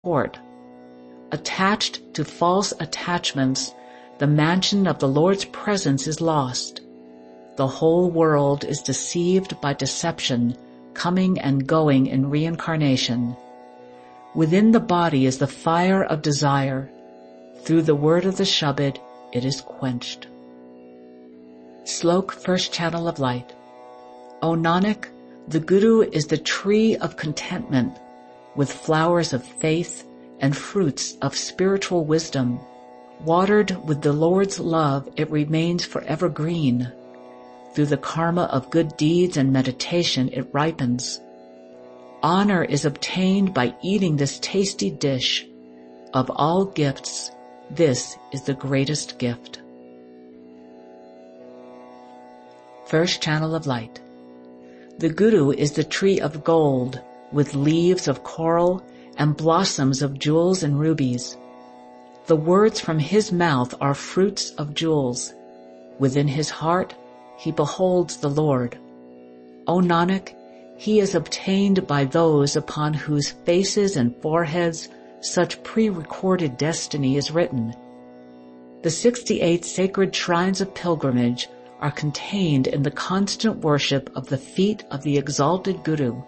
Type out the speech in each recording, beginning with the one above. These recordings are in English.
court. Attached to false attachments, the mansion of the Lord's presence is lost. The whole world is deceived by deception, coming and going in reincarnation. Within the body is the fire of desire. Through the word of the Shabad, it is quenched. Slok, first channel of light. O Nanak, the Guru is the tree of contentment, with flowers of faith and fruits of spiritual wisdom. Watered with the Lord's love, it remains forever green. Through the karma of good deeds and meditation, it ripens. Honor is obtained by eating this tasty dish. Of all gifts, this is the greatest gift. First channel of light. The Guru is the tree of gold, with leaves of coral and blossoms of jewels and rubies. The words from his mouth are fruits of jewels. Within his heart, he beholds the Lord. O Nanak, he is obtained by those upon whose faces and foreheads such pre-recorded destiny is written. The 68 sacred shrines of pilgrimage are contained in the constant worship of the feet of the exalted Guru.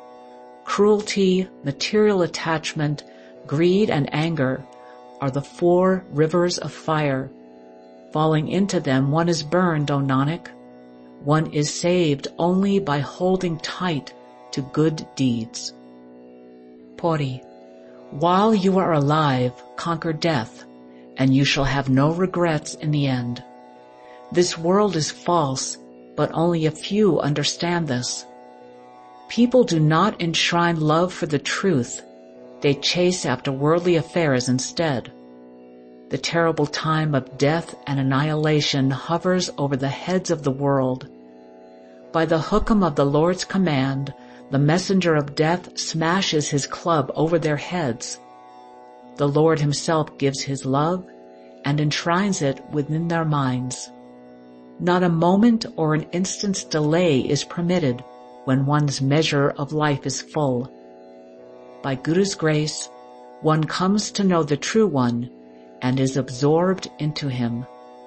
Cruelty, material attachment, greed, and anger are the 4 rivers of fire. Falling into them, one is burned, O Nanak. One is saved only by holding tight to good deeds. Pori. While you are alive, conquer death, and you shall have no regrets in the end. This world is false, but only a few understand this. People do not enshrine love for the truth. They chase after worldly affairs instead. The terrible time of death and annihilation hovers over the heads of the world. By the hukam of the Lord's command, the messenger of death smashes his club over their heads. The Lord himself gives his love and enshrines it within their minds. Not a moment or an instant's delay is permitted when one's measure of life is full. By Guru's grace, one comes to know the True One and is absorbed into him.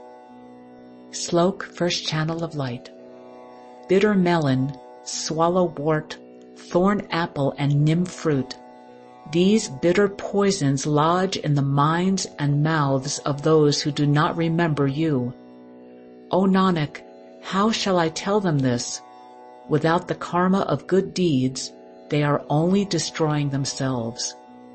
Slok, first channel of light. Bitter melon, swallowwort, thorn apple, and nim fruit. These bitter poisons lodge in the minds and mouths of those who do not remember you. O Nanak, how shall I tell them this? Without the karma of good deeds, they are only destroying themselves.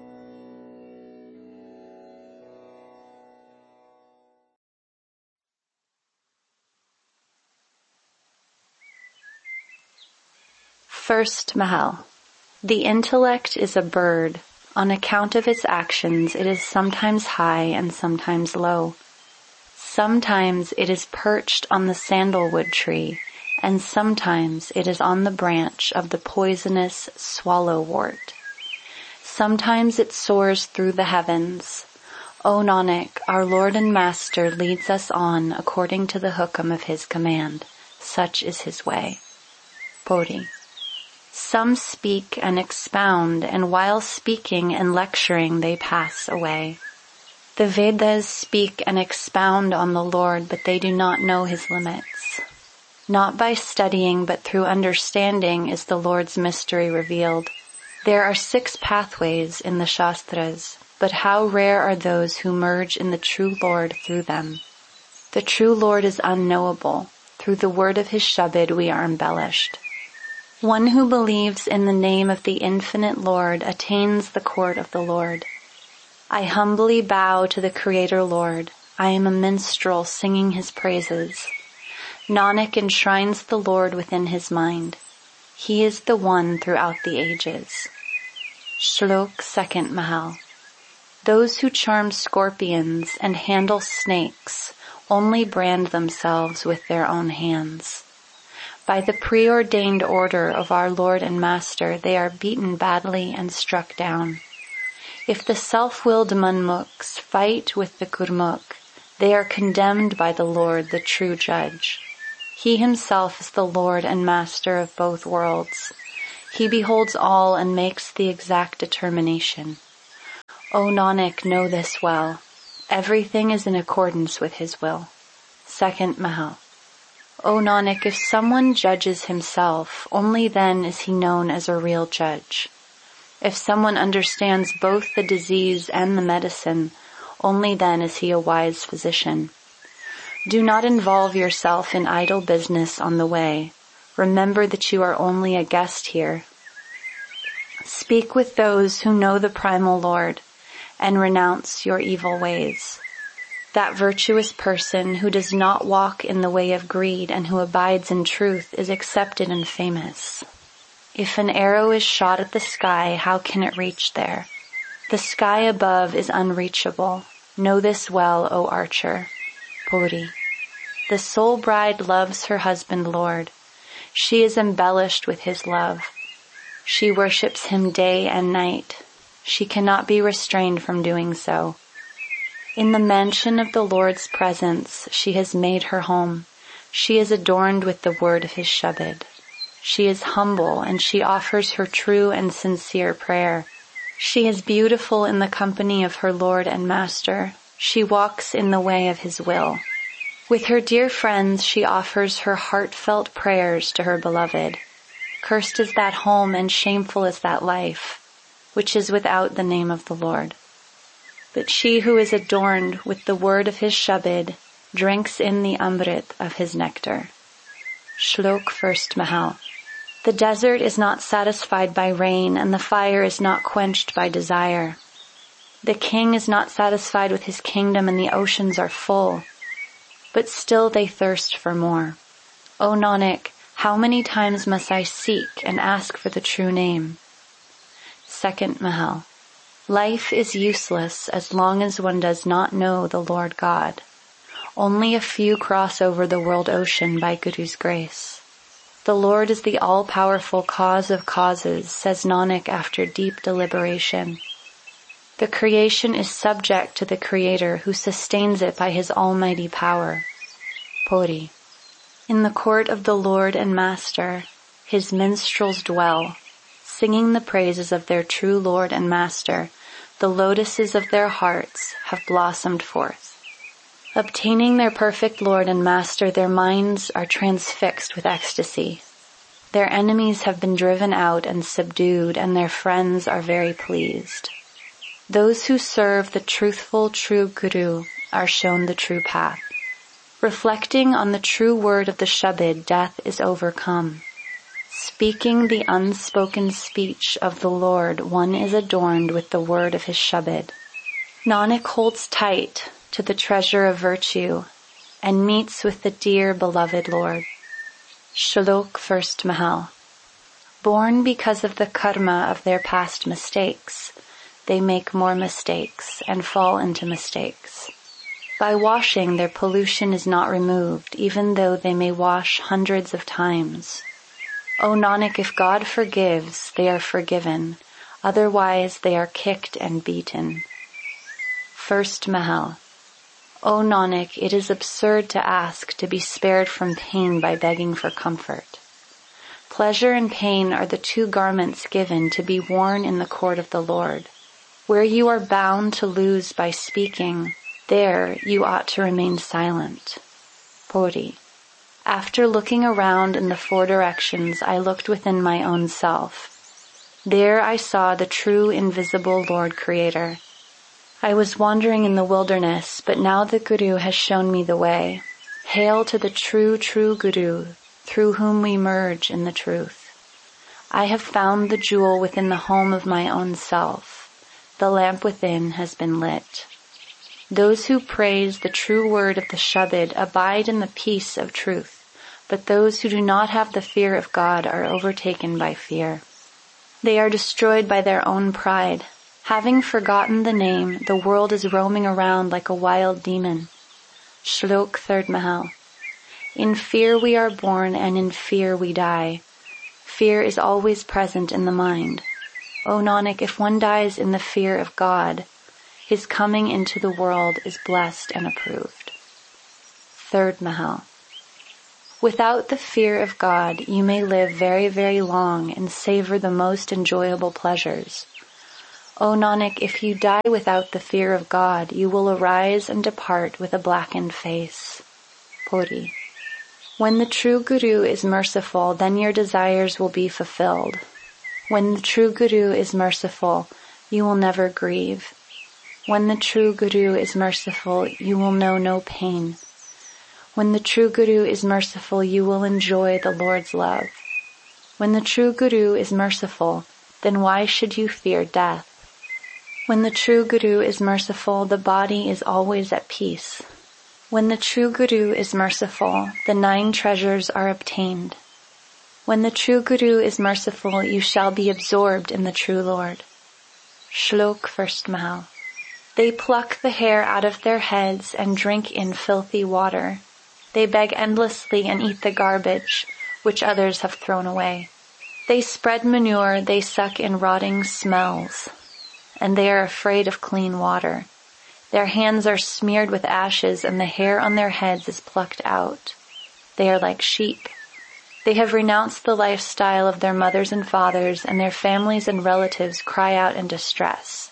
First Mahal. The intellect is a bird. On account of its actions, it is sometimes high and sometimes low. Sometimes it is perched on the sandalwood tree, and sometimes it is on the branch of the poisonous swallowwort. Sometimes it soars through the heavens. O Nanak, our Lord and Master leads us on according to the hukam of his command. Such is his way. Pori. Some speak and expound, and while speaking and lecturing they pass away. The Vedas speak and expound on the Lord, but they do not know his limits. Not by studying, but through understanding is the Lord's mystery revealed. There are 6 pathways in the Shastras, but how rare are those who merge in the true Lord through them. The true Lord is unknowable. Through the word of his Shabad we are embellished. One who believes in the name of the infinite Lord attains the court of the Lord. I humbly bow to the Creator Lord. I am a minstrel singing his praises. Nanak enshrines the Lord within his mind. He is the one throughout the ages. Shlok, second Mahal. Those who charm scorpions and handle snakes only brand themselves with their own hands. By the preordained order of our Lord and Master, they are beaten badly and struck down. If the self-willed Manmukhs fight with the Gurmukh, they are condemned by the Lord, the true judge. He himself is the Lord and Master of both worlds. He beholds all and makes the exact determination. O Nanak, know this well. Everything is in accordance with his will. Second Mahal. O Nanak, if someone judges himself, only then is he known as a real judge. If someone understands both the disease and the medicine, only then is he a wise physician. Do not involve yourself in idle business on the way. Remember that you are only a guest here. Speak with those who know the primal Lord and renounce your evil ways. That virtuous person who does not walk in the way of greed and who abides in truth is accepted and famous. If an arrow is shot at the sky, how can it reach there? The sky above is unreachable. Know this well, O archer. Puri. The soul bride loves her husband Lord. She is embellished with his love. She worships him day and night. She cannot be restrained from doing so. In the mansion of the Lord's presence, she has made her home. She is adorned with the word of his Shabad. She is humble and she offers her true and sincere prayer. She is beautiful in the company of her Lord and Master. She walks in the way of his will. With her dear friends, she offers her heartfelt prayers to her beloved. Cursed is that home and shameful is that life, which is without the name of the Lord. But she who is adorned with the word of his Shabad drinks in the Amrit of his nectar. Shlok First Mahal. The desert is not satisfied by rain and the fire is not quenched by desire. The king is not satisfied with his kingdom and the oceans are full, but still they thirst for more. O Nanak, how many times must I seek and ask for the true name? Second Mahal. Life is useless as long as one does not know the Lord God. Only a few cross over the world ocean by Guru's grace. The Lord is the all-powerful cause of causes, says Nanak after deep deliberation. The creation is subject to the Creator who sustains it by his almighty power. Puri. In the court of the Lord and Master, his minstrels dwell, singing the praises of their true Lord and Master. The lotuses of their hearts have blossomed forth. Obtaining their perfect Lord and Master, their minds are transfixed with ecstasy. Their enemies have been driven out and subdued, and their friends are very pleased. Those who serve the truthful true Guru are shown the true path. Reflecting on the true word of the Shabad, death is overcome. Speaking the unspoken speech of the Lord, one is adorned with the word of his Shabad. Nanak holds tight to the treasure of virtue and meets with the dear beloved Lord. Shlok First Mahal. Born because of the karma of their past mistakes, they make more mistakes and fall into mistakes. By washing, their pollution is not removed, even though they may wash hundreds of times. O Nanak, if God forgives, they are forgiven. Otherwise, they are kicked and beaten. First Mahal. O Nanak, it is absurd to ask to be spared from pain by begging for comfort. Pleasure and pain are the two garments given to be worn in the court of the Lord. Where you are bound to lose by speaking, there you ought to remain silent. Puri. After looking around in the four directions, I looked within my own self. There I saw the true invisible Lord Creator. I was wandering in the wilderness, but now the Guru has shown me the way. Hail to the true Guru, through whom we merge in the truth. I have found the jewel within the home of my own self. The lamp within has been lit. Those who praise the true word of the Shabad abide in the peace of truth, but those who do not have the fear of God are overtaken by fear. They are destroyed by their own pride. Having forgotten the name, the world is roaming around like a wild demon. Shlok Third Mahal. In fear we are born and in fear we die. Fear is always present in the mind. O Nanak, if one dies in the fear of God, his coming into the world is blessed and approved. Third Mahal. Without the fear of God, you may live very, very long and savor the most enjoyable pleasures. O Nanak, if you die without the fear of God, you will arise and depart with a blackened face. Puri. When the true Guru is merciful, then your desires will be fulfilled. When the true Guru is merciful, you will never grieve. When the true Guru is merciful, you will know no pain. When the true Guru is merciful, you will enjoy the Lord's love. When the true Guru is merciful, then why should you fear death? When the true Guru is merciful, the body is always at peace. When the true Guru is merciful, the 9 treasures are obtained. When the true Guru is merciful, you shall be absorbed in the true Lord. Shlok, first Mahal. They pluck the hair out of their heads and drink in filthy water. They beg endlessly and eat the garbage, which others have thrown away. They spread manure, they suck in rotting smells, and they are afraid of clean water. Their hands are smeared with ashes, and the hair on their heads is plucked out. They are like sheep. They have renounced the lifestyle of their mothers and fathers, and their families and relatives cry out in distress.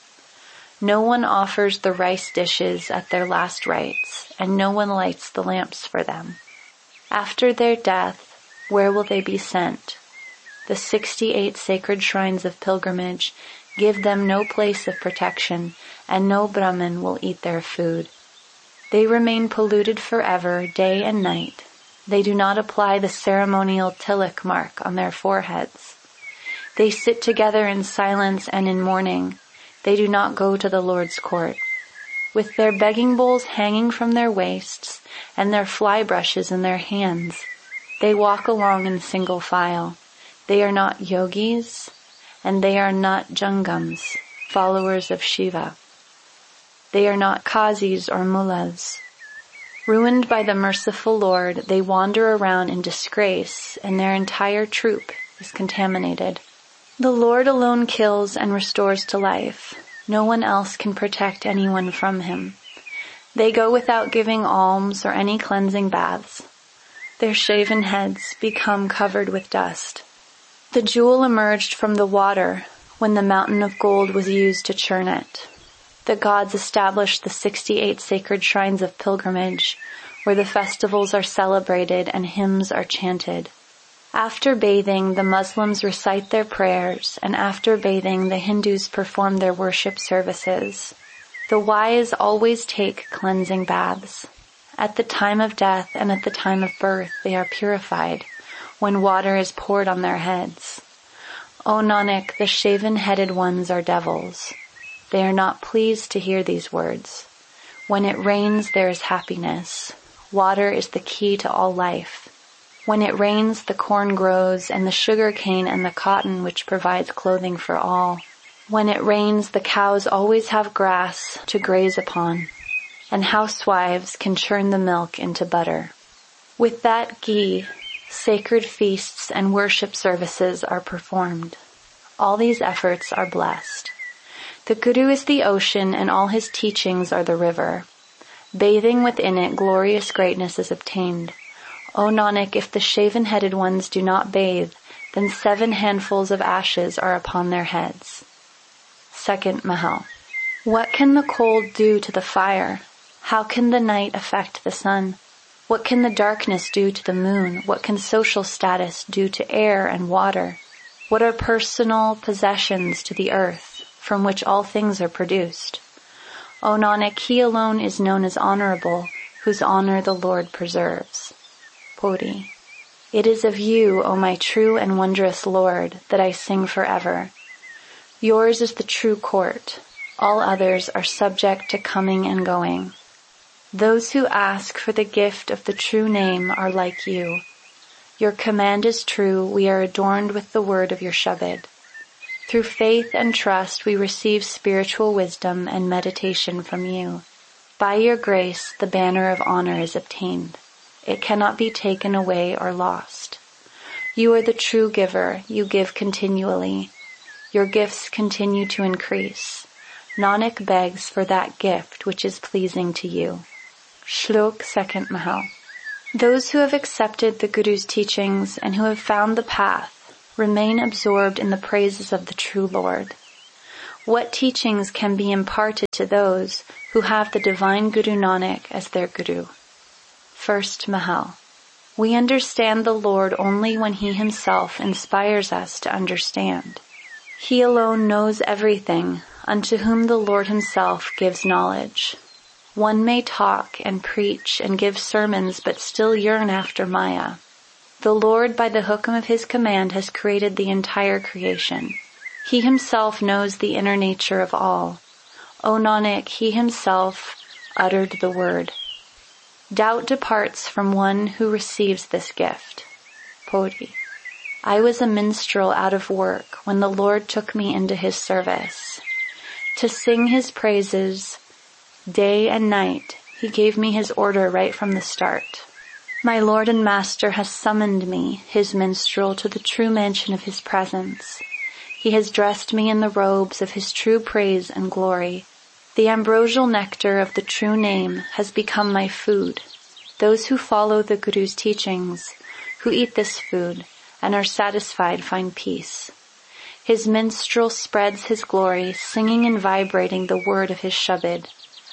No one offers the rice dishes at their last rites, and no one lights the lamps for them. After their death, where will they be sent? The 68 sacred shrines of pilgrimage give them no place of protection, and no Brahmin will eat their food. They remain polluted forever, day and night. They do not apply the ceremonial tilak mark on their foreheads. They sit together in silence and in mourning. They do not go to the Lord's court. With their begging bowls hanging from their waists and their fly brushes in their hands, they walk along in single file. They are not yogis, and they are not jangams, followers of Shiva. They are not qazis or mullahs. Ruined by the merciful Lord, they wander around in disgrace, and their entire troop is contaminated. The Lord alone kills and restores to life. No one else can protect anyone from him. They go without giving alms or any cleansing baths. Their shaven heads become covered with dust. The jewel emerged from the water when the mountain of gold was used to churn it. The gods established the 68 sacred shrines of pilgrimage, where the festivals are celebrated and hymns are chanted. After bathing, the Muslims recite their prayers, and after bathing, the Hindus perform their worship services. The wise always take cleansing baths. At the time of death and at the time of birth, they are purified, when water is poured on their heads. O Nanak, the shaven-headed ones are devils. They are not pleased to hear these words. When it rains, there is happiness. Water is the key to all life. When it rains, the corn grows, and the sugar cane and the cotton which provides clothing for all. When it rains, the cows always have grass to graze upon, and housewives can churn the milk into butter. With that ghee, sacred feasts and worship services are performed. All these efforts are blessed. The Guru is the ocean, and all his teachings are the river. Bathing within it, glorious greatness is obtained. O Nanak, if the shaven-headed ones do not bathe, then 7 handfuls of ashes are upon their heads. Second Mahal. What can the cold do to the fire? How can the night affect the sun? What can the darkness do to the moon? What can social status do to air and water? What are personal possessions to the earth, from which all things are produced? O Nanak, he alone is known as honorable, whose honor the Lord preserves. Puri. It is of you, O my true and wondrous Lord, that I sing forever. Yours is the true court. All others are subject to coming and going. Those who ask for the gift of the true name are like you. Your command is true. We are adorned with the word of your Shabad. Through faith and trust, we receive spiritual wisdom and meditation from you. By your grace, the banner of honor is obtained. It cannot be taken away or lost. You are the true giver. You give continually. Your gifts continue to increase. Nanak begs for that gift which is pleasing to you. Shlok, second Mahal. Those who have accepted the Guru's teachings and who have found the path remain absorbed in the praises of the true Lord. What teachings can be imparted to those who have the divine Guru Nanak as their Guru? First Mahal. We understand the Lord only when He Himself inspires us to understand. He alone knows everything, unto whom the Lord Himself gives knowledge. One may talk and preach and give sermons but still yearn after Maya. The Lord, by the hukum of His command, has created the entire creation. He Himself knows the inner nature of all. O Nanak, He Himself uttered the word. Doubt departs from one who receives this gift. Poti. I was a minstrel out of work when the Lord took me into His service. To sing His praises day and night, He gave me His order right from the start. My Lord and Master has summoned me, His minstrel, to the true mansion of His presence. He has dressed me in the robes of His true praise and glory. The ambrosial nectar of the true name has become my food. Those who follow the Guru's teachings, who eat this food and are satisfied, find peace. His minstrel spreads His glory, singing and vibrating the word of His Shabad.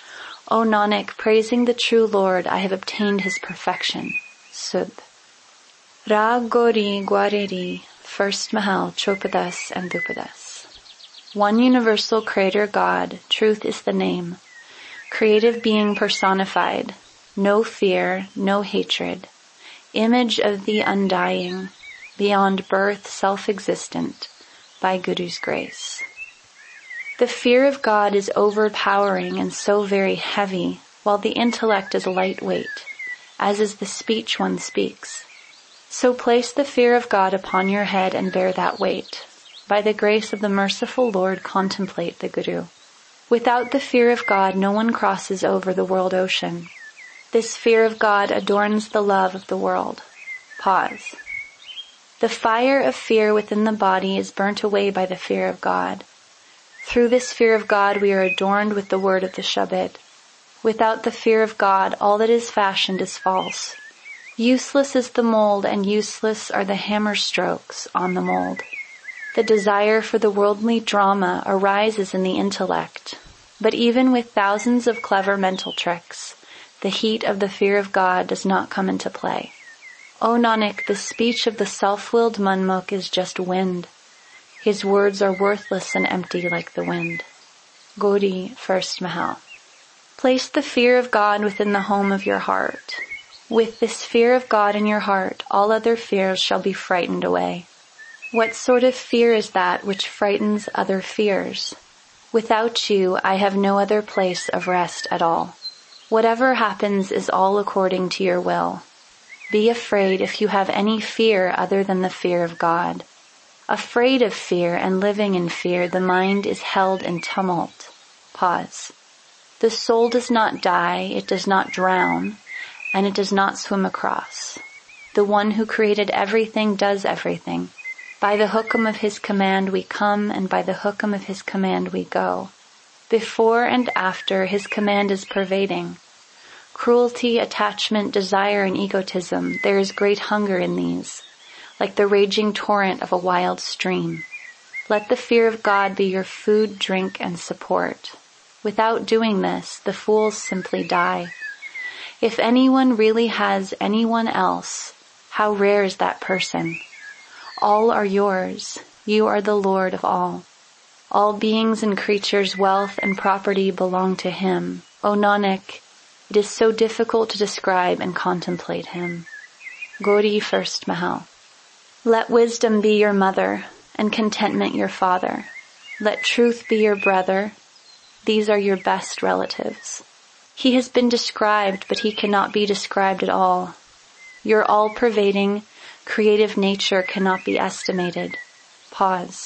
O Nanak, praising the true Lord, I have obtained His perfection. Sudh. Rag Gauri Gwareri, First Mahal, Chopadas and Dupadas. One universal creator God, truth is the name. Creative being personified, no fear, no hatred. Image of the undying, beyond birth, self-existent, by Guru's grace. The fear of God is overpowering and so very heavy, while the intellect is lightweight, as is the speech one speaks. So place the fear of God upon your head and bear that weight. By the grace of the merciful Lord, contemplate the Guru. Without the fear of God, no one crosses over the world ocean. This fear of God adorns the love of the world. Pause. The fire of fear within the body is burnt away by the fear of God. Through this fear of God, we are adorned with the word of the Shabad. Without the fear of God, all that is fashioned is false. Useless is the mold, and useless are the hammer strokes on the mold. The desire for the worldly drama arises in the intellect, but even with thousands of clever mental tricks, the heat of the fear of God does not come into play. O Nanak, the speech of the self-willed Manmukh is just wind. His words are worthless and empty like the wind. Gauri, First Mahal. Place the fear of God within the home of your heart. With this fear of God in your heart, all other fears shall be frightened away. What sort of fear is that which frightens other fears? Without you, I have no other place of rest at all. Whatever happens is all according to your will. Be afraid if you have any fear other than the fear of God. Afraid of fear and living in fear, the mind is held in tumult. Pause. The soul does not die, it does not drown, and it does not swim across. The one who created everything does everything. By the hukum of His command we come, and by the hukum of His command we go. Before and after, His command is pervading. Cruelty, attachment, desire, and egotism, there is great hunger in these, like the raging torrent of a wild stream. Let the fear of God be your food, drink, and support. Without doing this, the fools simply die. If anyone really has anyone else, how rare is that person? All are yours. You are the Lord of all. All beings and creatures, wealth and property belong to Him. O Nanak, it is so difficult to describe and contemplate Him. Gauri, First Mahal. Let wisdom be your mother, and contentment your father. Let truth be your brother. These are your best relatives. He has been described, but He cannot be described at all. Your all-pervading, creative nature cannot be estimated. Pause.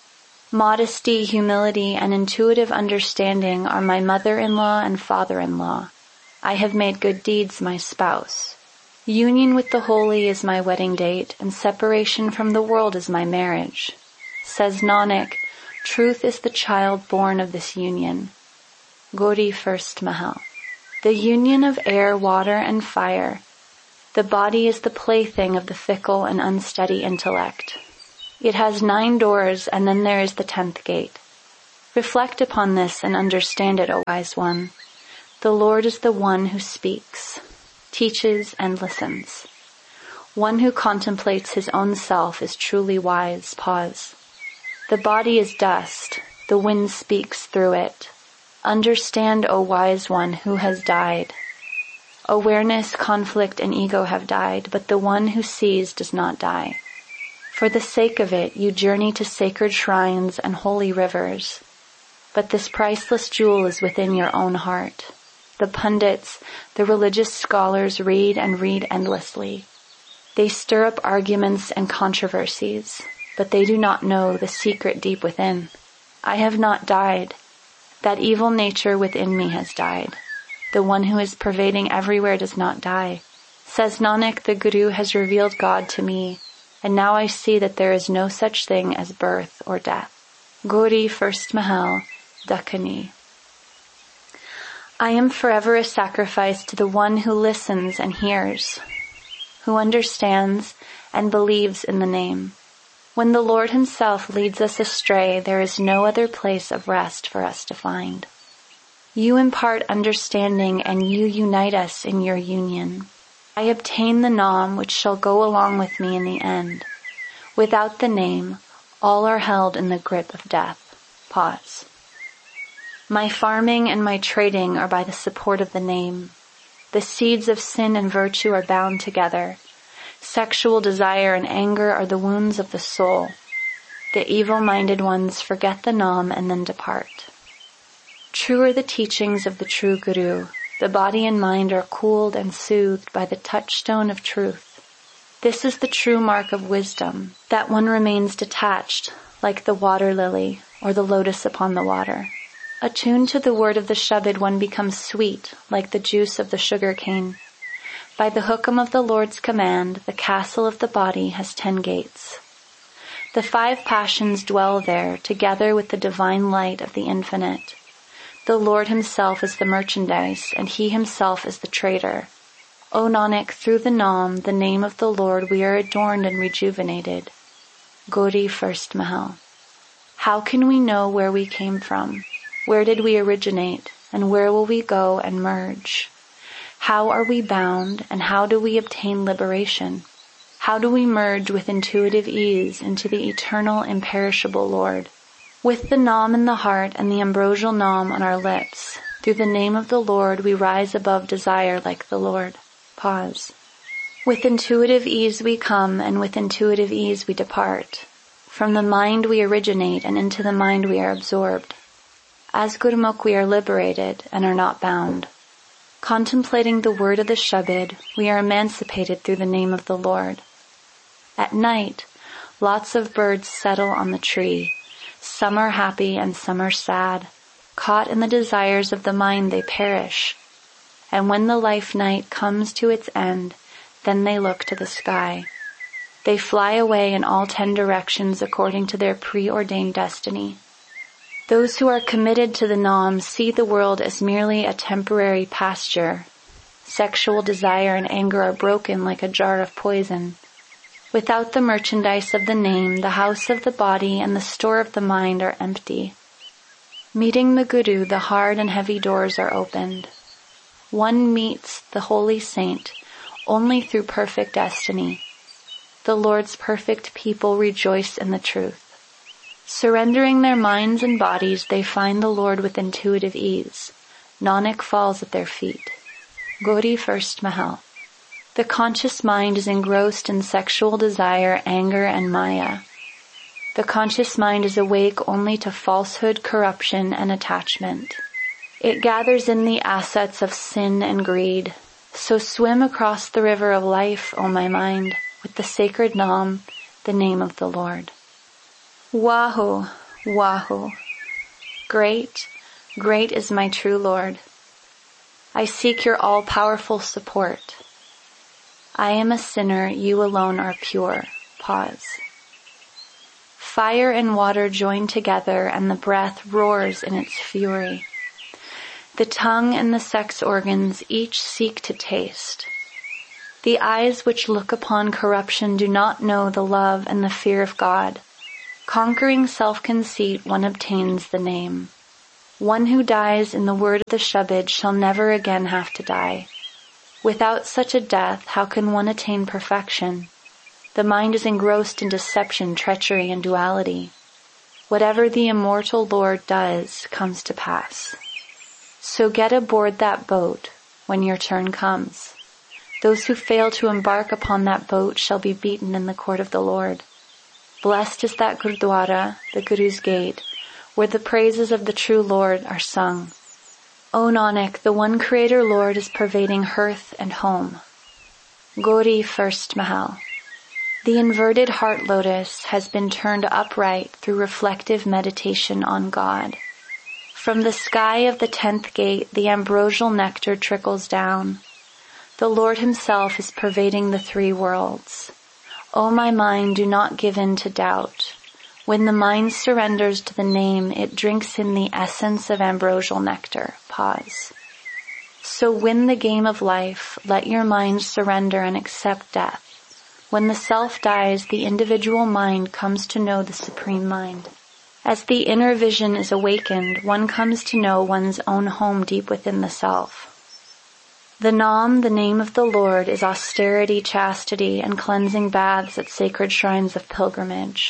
Modesty, humility, and intuitive understanding are my mother-in-law and father-in-law. I have made good deeds my spouse. Union with the holy is my wedding date, and separation from the world is my marriage. Says Nanak, truth is the child born of this union. Gauri, First Mahal. The union of air, water, and fire. The body is the plaything of the fickle and unsteady intellect. It has 9 doors, and then there is the 10th gate. Reflect upon this and understand it, O wise one. The Lord is the one who speaks, teaches, and listens. One who contemplates his own self is truly wise. Pause. The body is dust. The wind speaks through it. Understand, O wise one, who has died. Awareness, conflict, and ego have died, but the one who sees does not die. For the sake of it, you journey to sacred shrines and holy rivers. But this priceless jewel is within your own heart. The pundits, the religious scholars read and read endlessly. They stir up arguments and controversies, but they do not know the secret deep within. I have not died. That evil nature within me has died. The one who is pervading everywhere does not die. Says Nanak, the Guru has revealed God to me, and now I see that there is no such thing as birth or death. Gauri, First Mahal, Dakkani. I am forever a sacrifice to the one who listens and hears, who understands and believes in the name. When the Lord himself leads us astray, there is no other place of rest for us to find. You impart understanding and you unite us in your union. I obtain the Nam which shall go along with me in the end. Without the name, all are held in the grip of death. Pause. My farming and my trading are by the support of the name. The seeds of sin and virtue are bound together. Sexual desire and anger are the wounds of the soul. The evil-minded ones forget the Nam and then depart. True are the teachings of the true Guru. The body and mind are cooled and soothed by the touchstone of truth. This is the true mark of wisdom, that one remains detached like the water lily or the lotus upon the water. Attuned to the word of the Shabad, one becomes sweet like the juice of the sugar cane. By the hukum of the Lord's command, the castle of the body has 10 gates. The 5 passions dwell there, together with the divine light of the infinite. The Lord himself is the merchandise, and he himself is the trader. O Nanak, through the Nam, the name of the Lord, we are adorned and rejuvenated. Gauri, First Mahal. How can we know where we came from? Where did we originate, and where will we go and merge? How are we bound, and how do we obtain liberation? How do we merge with intuitive ease into the eternal, imperishable Lord? With the Nam in the heart and the ambrosial Nam on our lips, through the name of the Lord we rise above desire like the Lord. Pause. With intuitive ease we come, and with intuitive ease we depart. From the mind we originate, and into the mind we are absorbed. As Gurmukh we are liberated and are not bound. Contemplating the word of the Shabad, we are emancipated through the name of the Lord. At night, lots of birds settle on the tree. Some are happy and some are sad. Caught in the desires of the mind they perish. And when the life night comes to its end, then they look to the sky. They fly away in all 10 directions according to their preordained destiny. Those who are committed to the Nam see the world as merely a temporary pasture. Sexual desire and anger are broken like a jar of poison. Without the merchandise of the name, the house of the body and the store of the mind are empty. Meeting the Guru, the hard and heavy doors are opened. One meets the holy saint only through perfect destiny. The Lord's perfect people rejoice in the truth. Surrendering their minds and bodies, they find the Lord with intuitive ease. Nanak falls at their feet. Gauri, First Mahal. The conscious mind is engrossed in sexual desire, anger, and maya. The conscious mind is awake only to falsehood, corruption, and attachment. It gathers in the assets of sin and greed. So swim across the river of life, O my mind, with the sacred Nam, the name of the Lord. Wahu, Wahu. Great, great is my true Lord. I seek your all-powerful support. I am a sinner, you alone are pure. Pause. Fire and water join together and the breath roars in its fury. The tongue and the sex organs each seek to taste. The eyes which look upon corruption do not know the love and the fear of God. Conquering self-conceit, one obtains the name. One who dies in the word of the Shabad shall never again have to die. Without such a death, how can one attain perfection? The mind is engrossed in deception, treachery, and duality. Whatever the immortal Lord does comes to pass. So get aboard that boat when your turn comes. Those who fail to embark upon that boat shall be beaten in the court of the Lord. Blessed is that Gurdwara, the Guru's gate, where the praises of the true Lord are sung. O Nanak, the one Creator Lord is pervading hearth and home. Gauri First Mahal. The inverted heart lotus has been turned upright through reflective meditation on God. From the sky of the 10th gate, the ambrosial nectar trickles down. The Lord himself is pervading the three worlds. O my mind, do not give in to doubt. When the mind surrenders to the name, it drinks in the essence of ambrosial nectar. Pause. So win the game of life, let your mind surrender and accept death. When the self dies, the individual mind comes to know the Supreme Mind. As the inner vision is awakened, one comes to know one's own home deep within the self. The Nam, the name of the Lord, is austerity, chastity, and cleansing baths at sacred shrines of pilgrimage.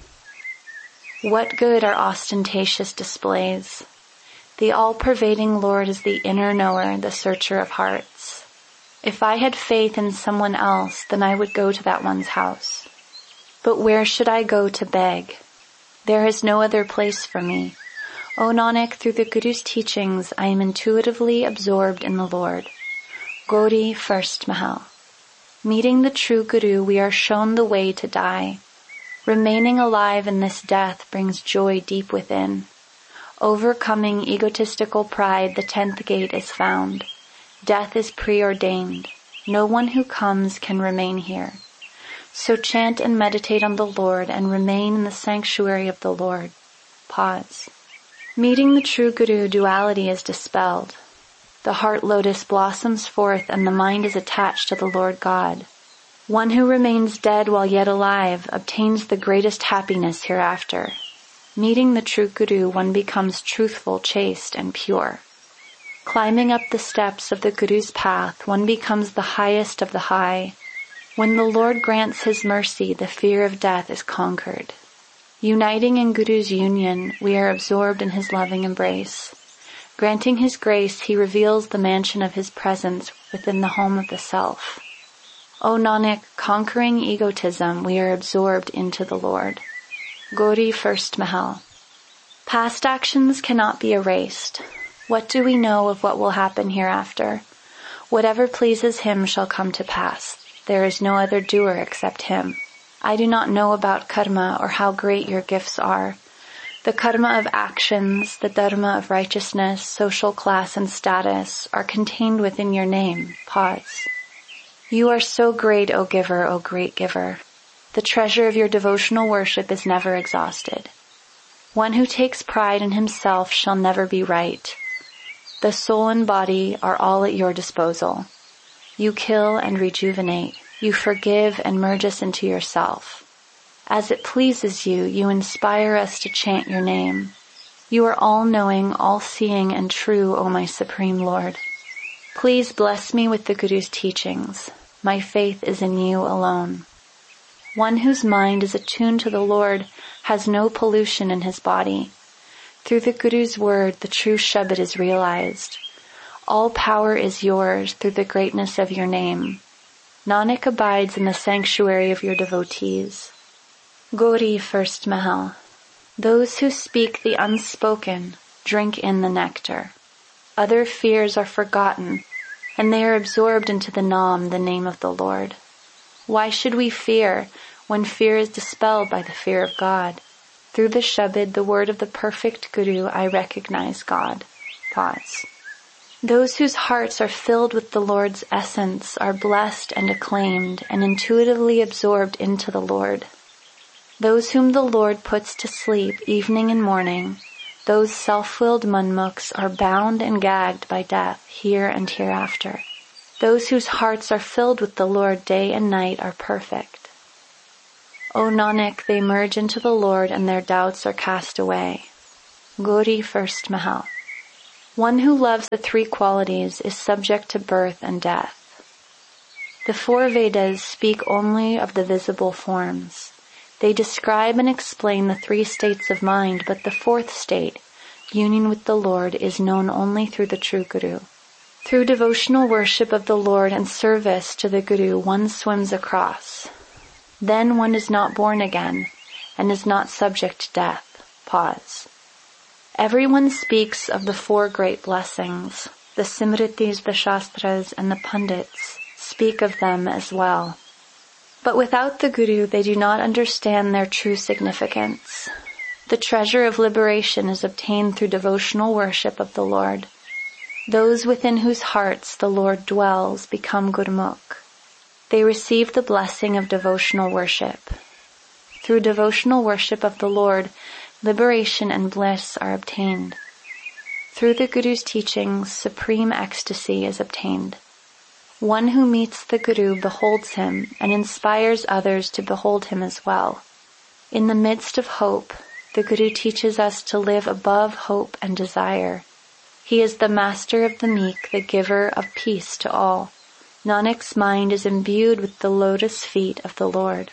What good are ostentatious displays? The all-pervading Lord is the inner knower, the searcher of hearts. If I had faith in someone else, then I would go to that one's house. But where should I go to beg? There is no other place for me. O Nanak, through the Guru's teachings, I am intuitively absorbed in the Lord. Gauri First Mahal. Meeting the true Guru, we are shown the way to die. Remaining alive in this death brings joy deep within. Overcoming egotistical pride, the 10th gate is found. Death is preordained. No one who comes can remain here. So chant and meditate on the Lord and remain in the sanctuary of the Lord. Pause. Meeting the true Guru, duality is dispelled. The heart lotus blossoms forth and the mind is attached to the Lord God. One who remains dead while yet alive obtains the greatest happiness hereafter. Meeting the true Guru, one becomes truthful, chaste, and pure. Climbing up the steps of the Guru's path, one becomes the highest of the high. When the Lord grants his mercy, the fear of death is conquered. Uniting in Guru's union, we are absorbed in his loving embrace. Granting his grace, he reveals the mansion of his presence within the home of the self. O Nanak, conquering egotism, we are absorbed into the Lord. Gauri First Mahal. Past actions cannot be erased. What do we know of what will happen hereafter? Whatever pleases him shall come to pass. There is no other doer except him. I do not know about karma or how great your gifts are. The karma of actions, the dharma of righteousness, social class and status are contained within your name. Pause. You are so great, O giver, O great giver. The treasure of your devotional worship is never exhausted. One who takes pride in himself shall never be right. The soul and body are all at your disposal. You kill and rejuvenate. You forgive and merge us into yourself. As it pleases you, you inspire us to chant your name. You are all-knowing, all-seeing, and true, O my Supreme Lord. Please bless me with the Guru's teachings. My faith is in you alone. One whose mind is attuned to the Lord has no pollution in his body. Through the Guru's word, the true Shabad is realized. All power is yours through the greatness of your name. Nanak abides in the sanctuary of your devotees. Gauri First Mahal. Those who speak the unspoken drink in the nectar. Other fears are forgotten, and they are absorbed into the Nam, the name of the Lord. Why should we fear when fear is dispelled by the fear of God? Through the Shabad, the word of the perfect Guru, I recognize God. Pause. Those whose hearts are filled with the Lord's essence are blessed and acclaimed and intuitively absorbed into the Lord. Those whom the Lord puts to sleep evening and morning, those self-willed manmukhs are bound and gagged by death here and hereafter. Those whose hearts are filled with the Lord day and night are perfect. O Nanak, they merge into the Lord and their doubts are cast away. Gauri, first Mahal. One who loves the three qualities is subject to birth and death. The four Vedas speak only of the visible forms. They describe and explain the three states of mind, but the fourth state, union with the Lord, is known only through the true Guru. Through devotional worship of the Lord and service to the Guru, one swims across. Then one is not born again and is not subject to death. Pause. Everyone speaks of the four great blessings. The Simritis, the Shastras, and the Pandits speak of them as well. But without the Guru, they do not understand their true significance. The treasure of liberation is obtained through devotional worship of the Lord. Those within whose hearts the Lord dwells become Gurmukh. They receive the blessing of devotional worship. Through devotional worship of the Lord, liberation and bliss are obtained. Through the Guru's teachings, supreme ecstasy is obtained. One who meets the Guru beholds him and inspires others to behold him as well. In the midst of hope, the Guru teaches us to live above hope and desire. He is the master of the meek, the giver of peace to all. Nanak's mind is imbued with the lotus feet of the Lord.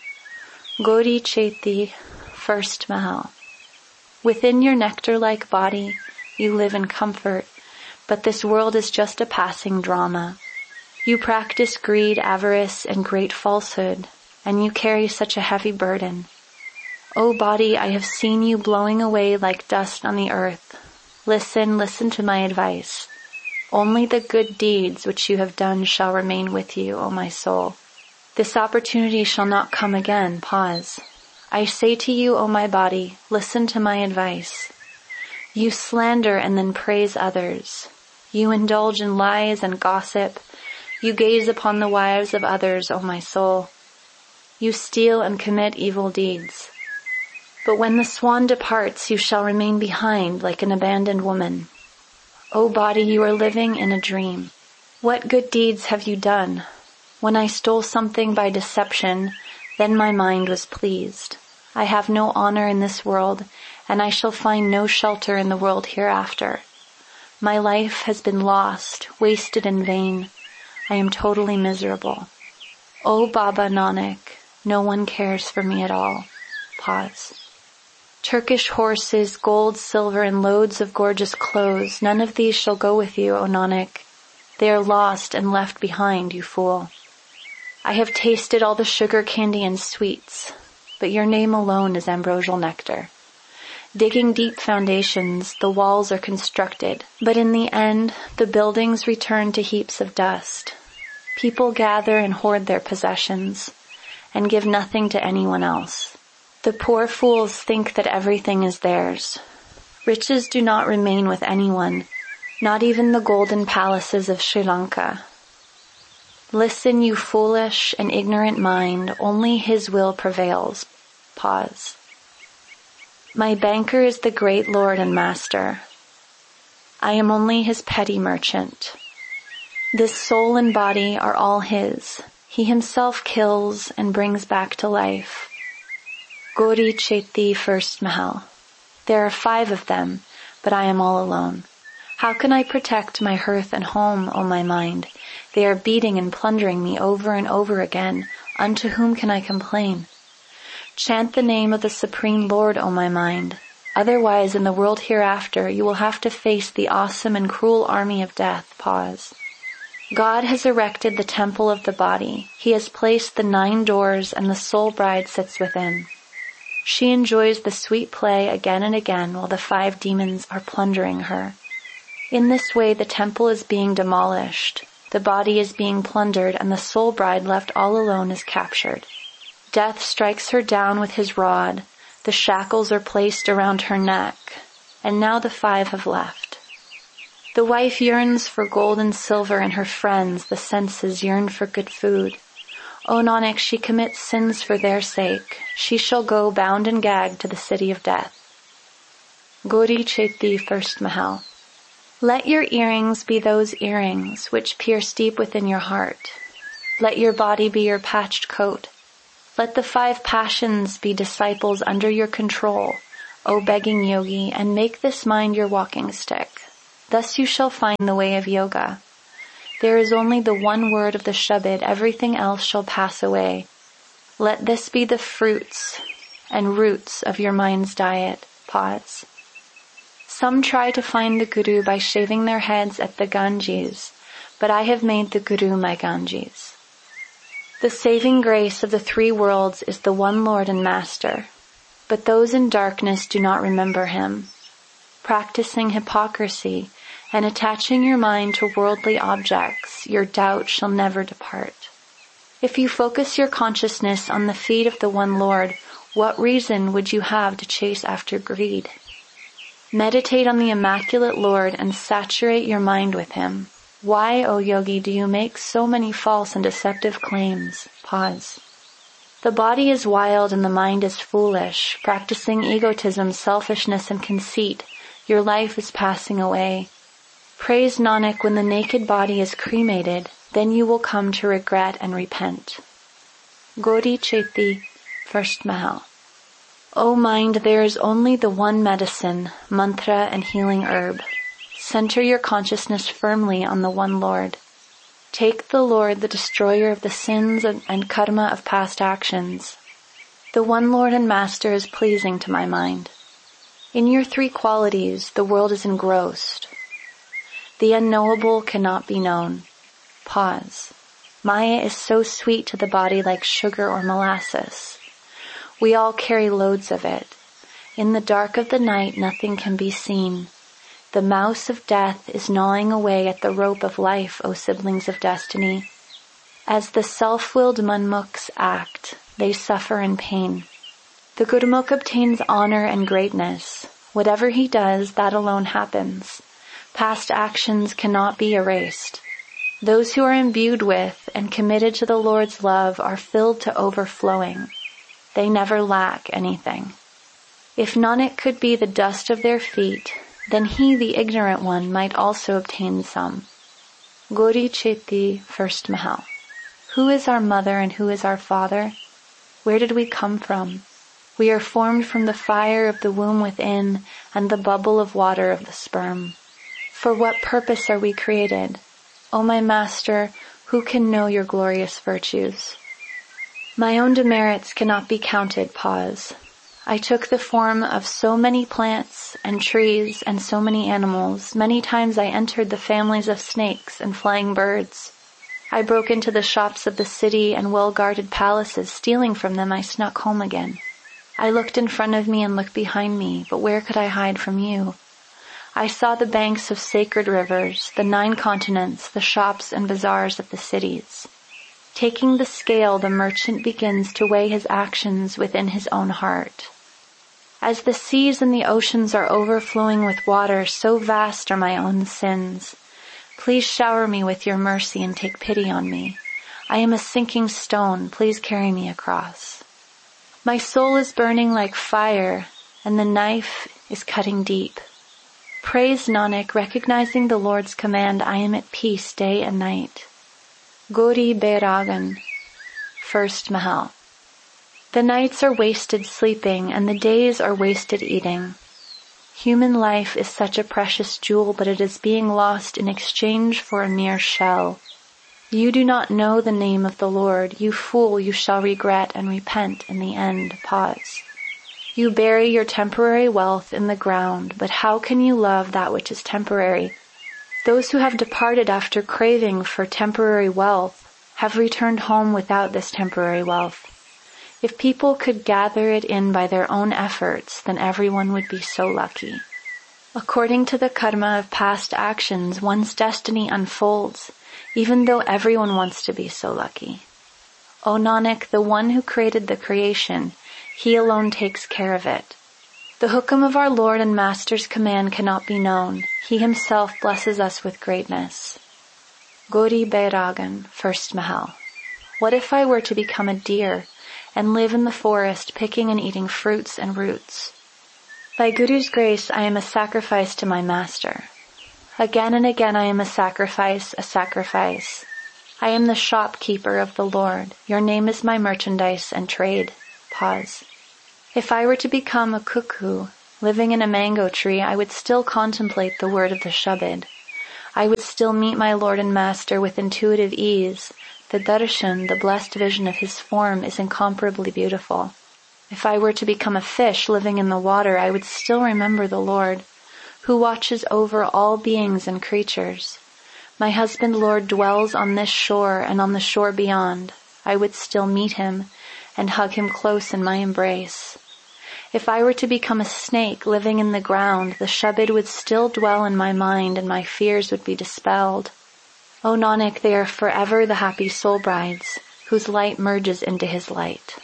Gauri Chaiti, first Mahal. Within your nectar-like body, you live in comfort, but this world is just a passing drama. You practice greed, avarice, and great falsehood, and you carry such a heavy burden. O body, I have seen you blowing away like dust on the earth. Listen to my advice. Only the good deeds which you have done shall remain with you, O my soul. This opportunity shall not come again. Pause. I say to you, O my body, listen to my advice. You slander and then praise others. You indulge in lies and gossip. You gaze upon the wives of others, O my soul. You steal and commit evil deeds. But when the swan departs, you shall remain behind like an abandoned woman. O body, you are living in a dream. What good deeds have you done? When I stole something by deception, then my mind was pleased. I have no honor in this world, and I shall find no shelter in the world hereafter. My life has been lost, wasted in vain. I am totally miserable. O Baba Nanak, no one cares for me at all. Pause. Turkish horses, gold, silver, and loads of gorgeous clothes, none of these shall go with you, O Nanak. They are lost and left behind, you fool. I have tasted all the sugar candy and sweets, but your name alone is ambrosial nectar. Digging deep foundations, the walls are constructed, but in the end, the buildings return to heaps of dust. People gather and hoard their possessions, and give nothing to anyone else. The poor fools think that everything is theirs. Riches do not remain with anyone, not even the golden palaces of Sri Lanka. Listen, you foolish and ignorant mind, only his will prevails. Pause. My banker is the great Lord and Master. I am only his petty merchant. This soul and body are all his. He himself kills and brings back to life. Gauri Chaiti, first Mahal. There are 5 of them, but I am all alone. How can I protect my hearth and home, O my mind? They are beating and plundering me over and over again. Unto whom can I complain? Chant the name of the Supreme Lord, O my mind. Otherwise, in the world hereafter, you will have to face the awesome and cruel army of death. Pause. God has erected the temple of the body. He has placed the 9 doors, and the soul bride sits within. She enjoys the sweet play again and again while the 5 demons are plundering her. In this way, the temple is being demolished, the body is being plundered, and the soul bride left all alone is captured. Death strikes her down with his rod, the shackles are placed around her neck, and now the 5 have left. The wife yearns for gold and silver, and her friends, the senses, yearn for good food. O Nanak, she commits sins for their sake. She shall go bound and gagged to the city of death. Gauri Chaiti, first Mahal. Let your earrings be those earrings which pierce deep within your heart. Let your body be your patched coat. Let the 5 passions be disciples under your control, O begging yogi, and make this mind your walking stick. Thus you shall find the way of yoga. There is only the one word of the Shabad, everything else shall pass away. Let this be the fruits and roots of your mind's diet. Pause. Some try to find the Guru by shaving their heads at the Ganges, but I have made the Guru my Ganges. The saving grace of the 3 worlds is the one Lord and Master, but those in darkness do not remember him. Practicing hypocrisy and attaching your mind to worldly objects, your doubt shall never depart. If you focus your consciousness on the feet of the one Lord, what reason would you have to chase after greed? Meditate on the Immaculate Lord and saturate your mind with him. Why, O yogi, do you make so many false and deceptive claims? Pause. The body is wild and the mind is foolish. Practicing egotism, selfishness, and conceit, your life is passing away. Praise Nanak when the naked body is cremated, then you will come to regret and repent. Gauri Cheti, First Mahal. O mind, there is only the one medicine, mantra, and healing herb. Center your consciousness firmly on the one Lord. Take the Lord, the destroyer of the sins and karma of past actions. The one Lord and Master is pleasing to my mind. In your 3 qualities, the world is engrossed. The unknowable cannot be known. Pause. Maya is so sweet to the body like sugar or molasses. We all carry loads of it. In the dark of the night, nothing can be seen. The mouse of death is gnawing away at the rope of life, O siblings of destiny. As the self-willed Manmukhs act, they suffer in pain. The Gurmukh obtains honor and greatness. Whatever he does, that alone happens. Past actions cannot be erased. Those who are imbued with and committed to the Lord's love are filled to overflowing. They never lack anything. If Nanak could be the dust of their feet, then he, the ignorant one, might also obtain some. Gauri Cheti, First Mahal. Who is our mother and who is our father? Where did we come from? We are formed from the fire of the womb within and the bubble of water of the sperm. For what purpose are we created? O my Master, who can know your glorious virtues? My own demerits cannot be counted. Pause. I took the form of so many plants and trees and so many animals. Many times I entered the families of snakes and flying birds. I broke into the shops of the city and well-guarded palaces. Stealing from them, I snuck home again. I looked in front of me and looked behind me, but where could I hide from you? I saw the banks of sacred rivers, the 9 continents, the shops and bazaars of the cities. Taking the scale, the merchant begins to weigh his actions within his own heart. As the seas and the oceans are overflowing with water, so vast are my own sins. Please shower me with your mercy and take pity on me. I am a sinking stone. Please carry me across. My soul is burning like fire, and the knife is cutting deep. Praise Nanak, recognizing the Lord's command, I am at peace day and night. Gauri Bairagan, First Mahal. The nights are wasted sleeping, and the days are wasted eating. Human life is such a precious jewel, but it is being lost in exchange for a mere shell. You do not know the name of the Lord. You fool, you shall regret and repent in the end. Pause. You bury your temporary wealth in the ground, but how can you love that which is temporary? Those who have departed after craving for temporary wealth have returned home without this temporary wealth. If people could gather it in by their own efforts, then everyone would be so lucky. According to the karma of past actions, one's destiny unfolds, even though everyone wants to be so lucky. O Nanak, the one who created the creation, he alone takes care of it. The hukam of our Lord and Master's command cannot be known. He himself blesses us with greatness. Gauri Bairagan, First Mahal. What if I were to become a deer and live in the forest picking and eating fruits and roots? By Guru's grace, I am a sacrifice to my Master. Again and again I am a sacrifice, I am the shopkeeper of the Lord. Your name is my merchandise and trade. Pause. If I were to become a cuckoo living in a mango tree, I would still contemplate the word of the Shabad. I would still meet my Lord and Master with intuitive ease. The darshan, the blessed vision of his form, is incomparably beautiful. If I were to become a fish living in the water, I would still remember the Lord, who watches over all beings and creatures. My husband Lord dwells on this shore and on the shore beyond. I would still meet him and hug him close in my embrace. If I were to become a snake living in the ground, the Shabad would still dwell in my mind and my fears would be dispelled. O Nanak, they are forever the happy soul brides, whose light merges into his light.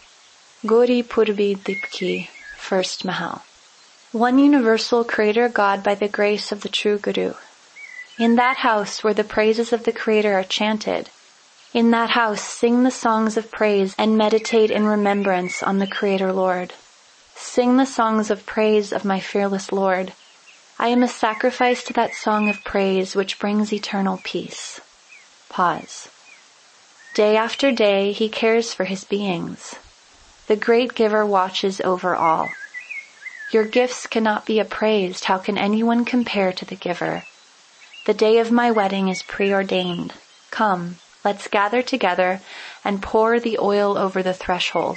Gauri Purbi Dipki, First Mahal. One universal Creator God by the grace of the true Guru. In that house where the praises of the Creator are chanted, in that house sing the songs of praise and meditate in remembrance on the Creator Lord. Sing the songs of praise of my fearless Lord. I am a sacrifice to that song of praise which brings eternal peace. Pause. Day after day he cares for his beings. The great giver watches over all. Your gifts cannot be appraised. How can anyone compare to the giver? The day of my wedding is preordained. Come, let's gather together and pour the oil over the threshold.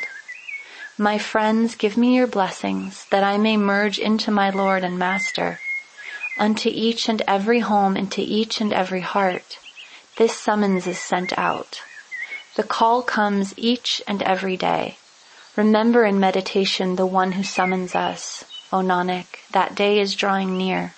My friends, give me your blessings, that I may merge into my Lord and Master. Unto each and every home, into each and every heart, this summons is sent out. The call comes each and every day. Remember in meditation the one who summons us. O Nanak, that day is drawing near.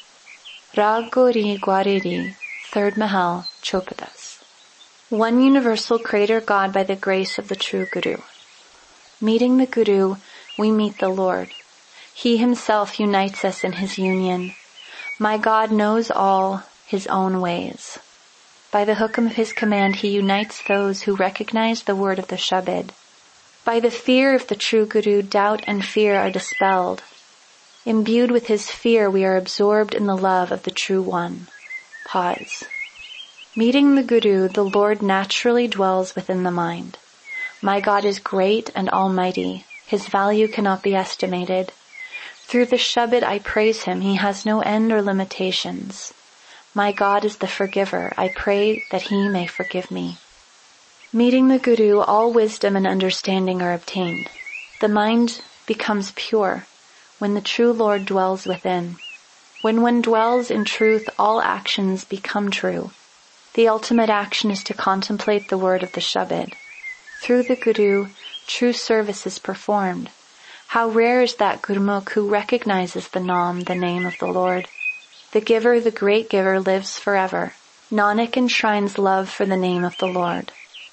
Rag Gauri Gwariri, Third Mahal, Chopadas. One universal Creator God by the grace of the true Guru. Meeting the Guru, we meet the Lord. He himself unites us in his union. My God knows all his own ways. By the hukam of his command, he unites those who recognize the word of the Shabad. By the fear of the true Guru, doubt and fear are dispelled. Imbued with his fear, we are absorbed in the love of the true one. Pause. Meeting the Guru, the Lord naturally dwells within the mind. My God is great and almighty. His value cannot be estimated. Through the Shabad I praise him. He has no end or limitations. My God is the forgiver. I pray that he may forgive me. Meeting the Guru, all wisdom and understanding are obtained. The mind becomes pure when the true Lord dwells within. When one dwells in truth, all actions become true. The ultimate action is to contemplate the word of the Shabad. Through the Guru, true service is performed. How rare is that Gurmukh who recognizes the Naam, the name of the Lord. The giver, the great giver, lives forever. Nanak enshrines love for the name of the Lord.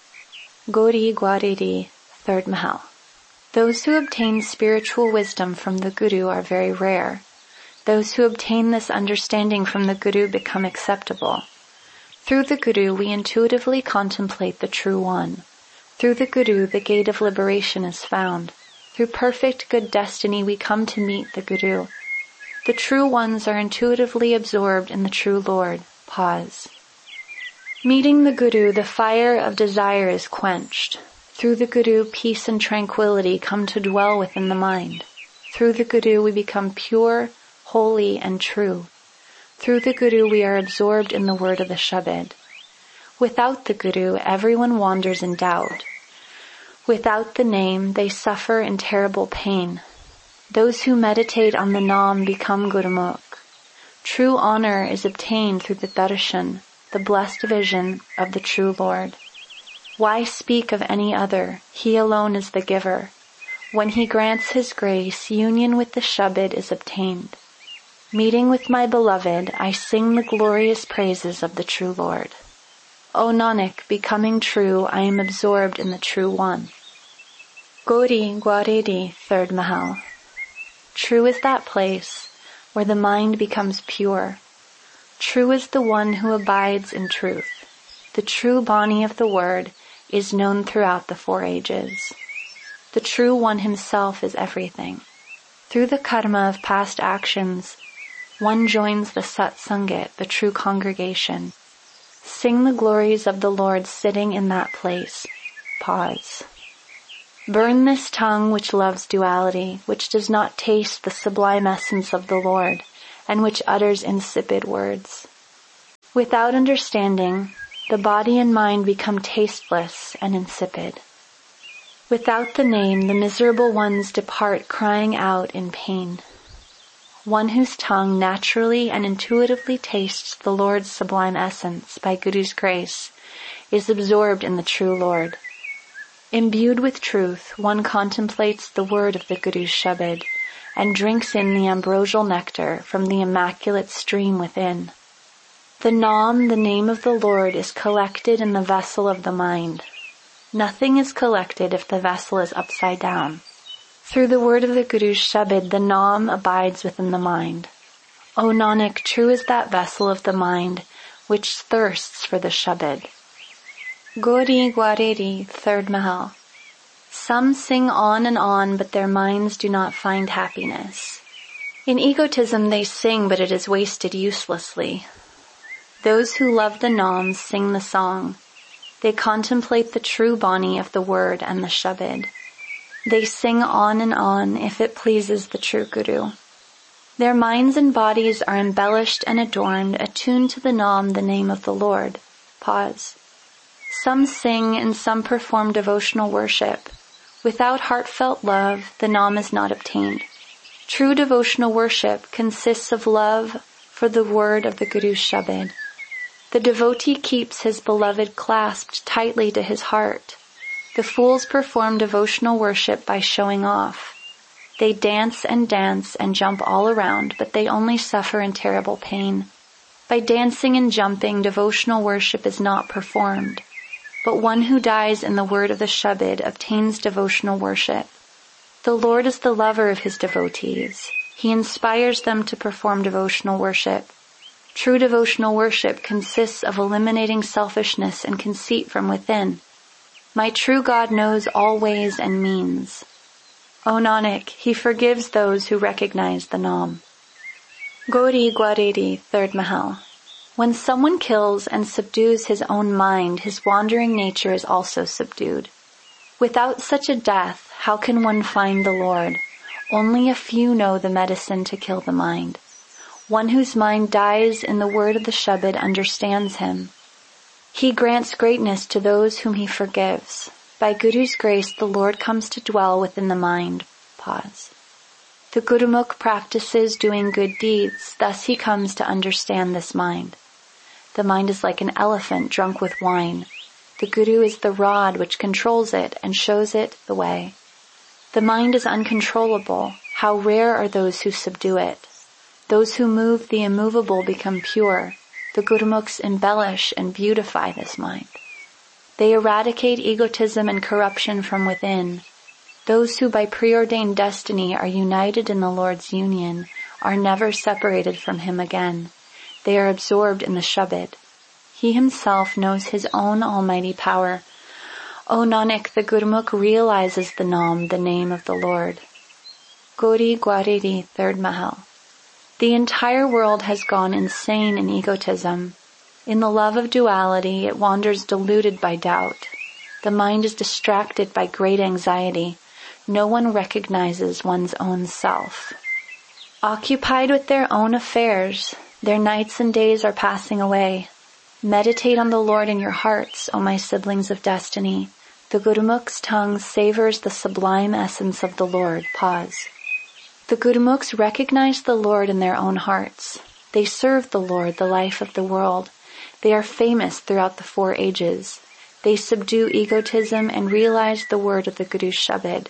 Gauri Gwariri, Third Mahal. Those who obtain spiritual wisdom from the Guru are very rare. Those who obtain this understanding from the Guru become acceptable. Through the Guru, we intuitively contemplate the True One. Through the Guru, the gate of liberation is found. Through perfect good destiny, we come to meet the Guru. The true ones are intuitively absorbed in the true Lord. Pause. Meeting the Guru, the fire of desire is quenched. Through the Guru, peace and tranquility come to dwell within the mind. Through the Guru, we become pure, holy, and true. Through the Guru, we are absorbed in the word of the Shabad. Without the Guru, everyone wanders in doubt. Without the name, they suffer in terrible pain. Those who meditate on the Naam become Gurmukh. True honor is obtained through the darshan, the blessed vision of the true Lord. Why speak of any other? He alone is the giver. When he grants his grace, union with the Shabad is obtained. Meeting with my beloved, I sing the glorious praises of the true Lord. O Nanak, becoming true, I am absorbed in the true one. Gauri Gwariri, Third Mahal. True is that place where the mind becomes pure. True is the one who abides in truth. The true Bani of the word is known throughout the 4 ages. The true one himself is everything. Through the karma of past actions, one joins the Sat Sangat, the true congregation. Sing the glories of the Lord sitting in that place. Pause. Burn this tongue which loves duality, which does not taste the sublime essence of the Lord, and which utters insipid words. Without understanding, the body and mind become tasteless and insipid. Without the name, the miserable ones depart crying out in pain. One whose tongue naturally and intuitively tastes the Lord's sublime essence by Guru's grace is absorbed in the true Lord. Imbued with truth, one contemplates the word of the Guru's Shabad and drinks in the ambrosial nectar from the immaculate stream within. The Nam, the name of the Lord, is collected in the vessel of the mind. Nothing is collected if the vessel is upside down. Through the word of the Guru's Shabad, the Nam abides within the mind. O Nanak, true is that vessel of the mind which thirsts for the Shabad. Gauri Gwareri, third Mahal. Some sing on and on, but their minds do not find happiness. In egotism they sing, but it is wasted uselessly. Those who love the Nam sing the song. They contemplate the true Bani of the word and the Shabad. They sing on and on if it pleases the true Guru. Their minds and bodies are embellished and adorned, attuned to the Nam, the name of the Lord. Pause. Some sing and some perform devotional worship. Without heartfelt love, the Nam is not obtained. True devotional worship consists of love for the word of the Guru's Shabad. The devotee keeps his beloved clasped tightly to his heart. The fools perform devotional worship by showing off. They dance and jump all around, but they only suffer in terrible pain. By dancing and jumping, devotional worship is not performed. But one who dies in the word of the Shabad obtains devotional worship. The Lord is the lover of his devotees. He inspires them to perform devotional worship. True devotional worship consists of eliminating selfishness and conceit from within. My true God knows all ways and means. O Nanak, he forgives those who recognize the Nam. Gauri Gwareri, third Mahal. When someone kills and subdues his own mind, his wandering nature is also subdued. Without such a death, how can one find the Lord? Only a few know the medicine to kill the mind. One whose mind dies in the word of the Shabad understands him. He grants greatness to those whom he forgives. By Guru's grace, the Lord comes to dwell within the mind. Pause. The Gurumukh practices doing good deeds, thus he comes to understand this mind. The mind is like an elephant drunk with wine. The Guru is the rod which controls it and shows it the way. The mind is uncontrollable. How rare are those who subdue it. Those who move the immovable become pure. The Gurumukhs embellish and beautify this mind. They eradicate egotism and corruption from within. Those who by preordained destiny are united in the Lord's union are never separated from him again. They are absorbed in the Shabad. He himself knows his own almighty power. O Nanak, the Gurumukh realizes the Nam, the name of the Lord. Gauri Gwareri, third Mahal. The entire world has gone insane in egotism. In the love of duality, it wanders deluded by doubt. The mind is distracted by great anxiety. No one recognizes one's own self. Occupied with their own affairs, their nights and days are passing away. Meditate on the Lord in your hearts, O my siblings of destiny. The Gurumukh's tongue savors the sublime essence of the Lord. Pause. The Gurumukhs recognize the Lord in their own hearts. They serve the Lord, the life of the world. They are famous throughout the 4 ages. They subdue egotism and realize the word of the Guru's Shabad.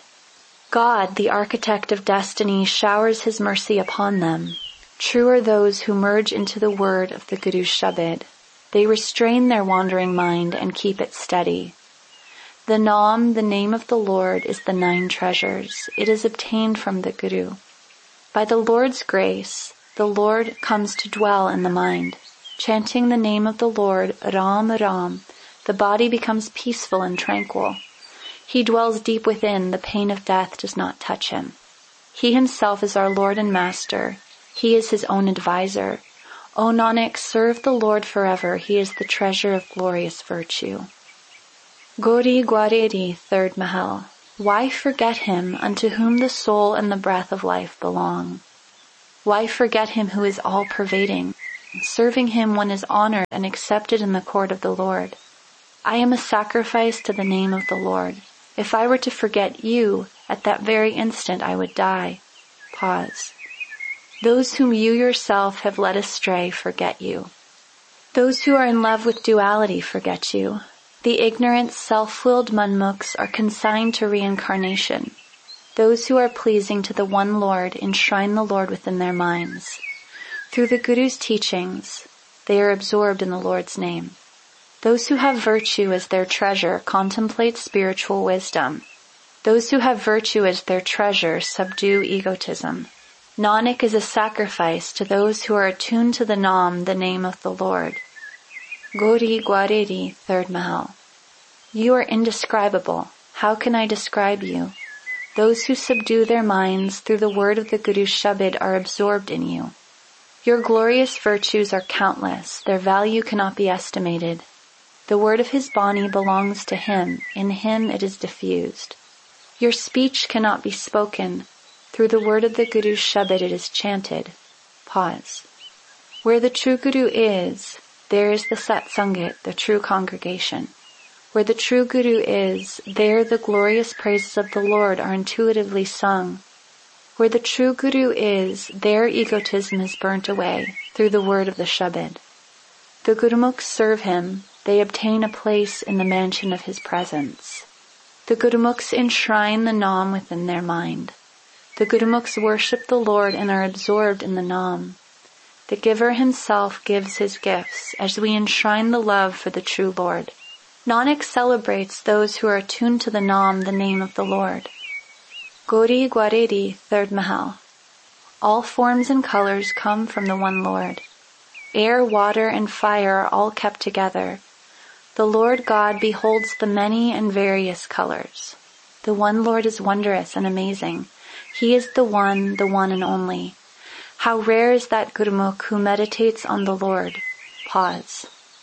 God, the architect of destiny, showers his mercy upon them. True are those who merge into the word of the Guru's Shabad. They restrain their wandering mind and keep it steady. The Nam, the name of the Lord, is the 9 treasures. It is obtained from the Guru. By the Lord's grace, the Lord comes to dwell in the mind. Chanting the name of the Lord, Ram Ram, the body becomes peaceful and tranquil. He dwells deep within, the pain of death does not touch him. He himself is our Lord and Master. He is his own advisor. O Nanak, serve the Lord forever. He is the treasure of glorious virtue. Gauri Gwareri, third Mahal. Why forget him unto whom the soul and the breath of life belong? Why forget him who is all-pervading? Serving him one is honored and accepted in the court of the Lord. I am a sacrifice to the name of the Lord. If I were to forget you, at that very instant I would die. Pause. Those whom you yourself have led astray forget you. Those who are in love with duality forget you. The ignorant, self-willed manmukhs are consigned to reincarnation. Those who are pleasing to the one Lord enshrine the Lord within their minds. Through the Guru's teachings, they are absorbed in the Lord's name. Those who have virtue as their treasure contemplate spiritual wisdom. Those who have virtue as their treasure subdue egotism. Nanak is a sacrifice to those who are attuned to the Nam, the name of the Lord. Gauri Gwareri, third Mahal. You are indescribable. How can I describe you? Those who subdue their minds through the word of the Guru's Shabad are absorbed in you. Your glorious virtues are countless. Their value cannot be estimated. The word of his Bani belongs to him. In him it is diffused. Your speech cannot be spoken. Through the word of the Guru's Shabad it is chanted. Pause. Where the true Guru is, there is the Satsangit, the true congregation. Where the true Guru is, there the glorious praises of the Lord are intuitively sung. Where the true Guru is, there egotism is burnt away through the word of the Shabad. The Gurumukhs serve him. They obtain a place in the mansion of his presence. The Gurumukhs enshrine the Nam within their mind. The Gurumukhs worship the Lord and are absorbed in the Nam. The giver himself gives his gifts as we enshrine the love for the true Lord. Nanak celebrates those who are attuned to the Nam, the name of the Lord. Gauri Gwareri, third Mahal. All forms and colors come from the one Lord. Air, water, and fire are all kept together. The Lord God beholds the many and various colors. The one Lord is wondrous and amazing. He is the one and only. How rare is that Gurumukh who meditates on the Lord. Pause.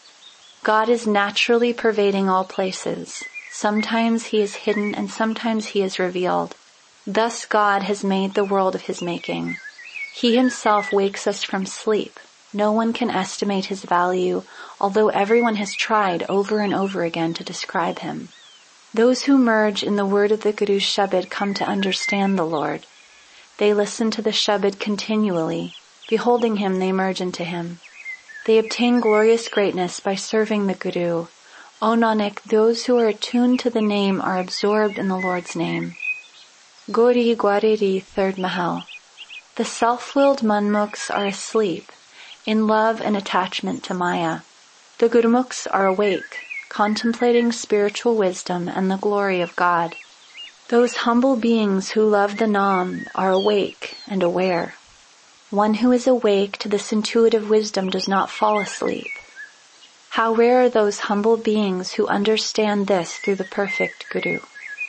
God is naturally pervading all places. Sometimes he is hidden and sometimes he is revealed. Thus God has made the world of his making. He himself wakes us from sleep. No one can estimate his value, although everyone has tried over and over again to describe him. Those who merge in the word of the Guru's Shabad come to understand the Lord. They listen to the Shabad continually. Beholding him, they merge into him. They obtain glorious greatness by serving the Guru. O Nanak, those who are attuned to the name are absorbed in the Lord's name. Gauri Gwareri, third Mahal. The self-willed manmukhs are asleep, in love and attachment to Maya. The Gurumukhs are awake, contemplating spiritual wisdom and the glory of God. Those humble beings who love the Nam are awake and aware. One who is awake to this intuitive wisdom does not fall asleep. How rare are those humble beings who understand this through the perfect Guru.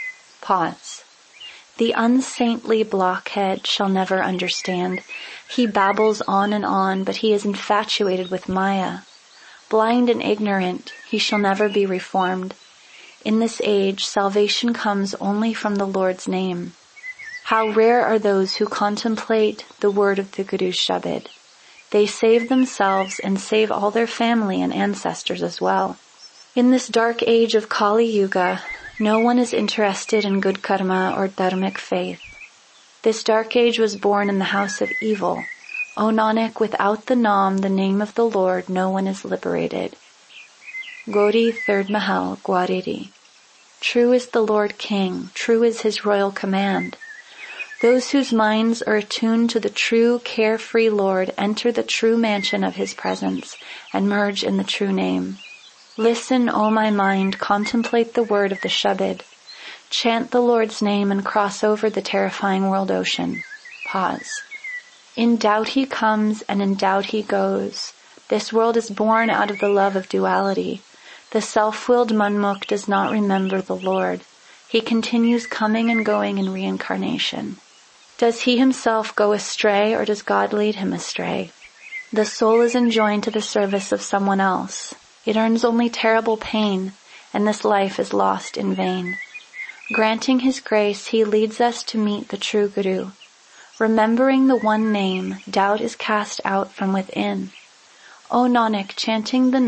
Pause. The unsaintly blockhead shall never understand. He babbles on, but he is infatuated with Maya. Blind and ignorant, he shall never be reformed. In this age, salvation comes only from the Lord's name. How rare are those who contemplate the word of the Guru's Shabad. They save themselves and save all their family and ancestors as well. In this dark age of Kali Yuga, no one is interested in good karma or dharmic faith. This dark age was born in the house of evil. O Nanak, without the Nam, the name of the Lord, no one is liberated. Gauri, third Mahal, Gwareri. True is the Lord King, true is his royal command. Those whose minds are attuned to the true, carefree Lord enter the true mansion of his presence and merge in the true name. Listen, O my mind, contemplate the word of the Shabad. Chant the Lord's name and cross over the terrifying world ocean. Pause. In doubt he comes and in doubt he goes. This world is born out of the love of duality. The self-willed manmukh does not remember the Lord. He continues coming and going in reincarnation. Does he himself go astray or does God lead him astray? The soul is enjoined to the service of someone else. It earns only terrible pain, and this life is lost in vain. Granting his grace, he leads us to meet the true Guru. Remembering the one name, doubt is cast out from within. O Nanak, chanting the